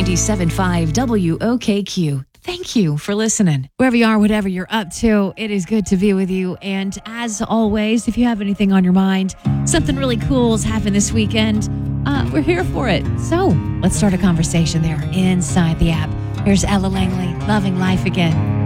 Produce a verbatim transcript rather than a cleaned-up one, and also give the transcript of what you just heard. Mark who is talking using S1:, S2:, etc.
S1: ninety-seven point five W O K Q. Thank you for listening. Wherever you are, whatever you're up to, it is good to be with you. And as always, if you have anything on your mind, something really cool has happened this weekend, uh, we're here for it. So let's start a conversation there inside the app. Here's Ella Langley, Loving Life Again.